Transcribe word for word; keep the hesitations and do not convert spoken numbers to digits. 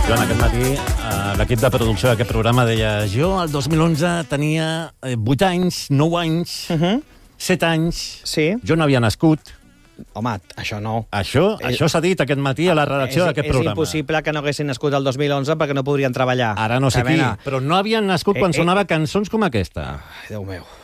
Joan, aquest matí eh, l'equip de producció d'aquest programa deia jo el dos mil onze tenia eh, vuit anys, nou anys, uh -huh. set anys, sí. Jo no havia nascut. Home, això no. Això Eh, això s'ha dit aquest matí a la redacció és, d'aquest és programa. És impossible que no haguessin nascut el dos mil onze perquè no podrien treballar. Ara no sé qui, però no havien nascut quan Eh, eh. sonava cançons com aquesta. Ai, Déu meu.